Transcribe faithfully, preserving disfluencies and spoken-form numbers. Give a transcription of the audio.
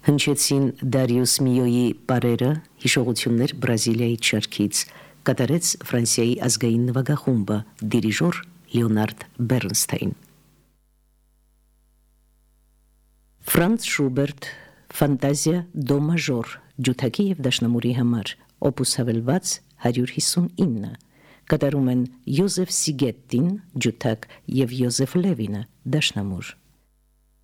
Հնչեցին Դարիուս Միոյի պարերը, հիշողություններ Բրազիլիայի շարքից, կատարեց Ֆրանսիայի ազգային նվագախումբը, դիրիժոր Լեոնարդ Բեռնստեին։ Ֆրանց Շուբերտ Ֆանտազիա դո մաժոր ջութակի եւ դաշնամուրի համար, օպուս հավելված հարյուր հիսունինը, կատարում են Յոզեֆ Սիգետտին ջութակ եւ Յոզեֆ Լևինը դաշնամուր։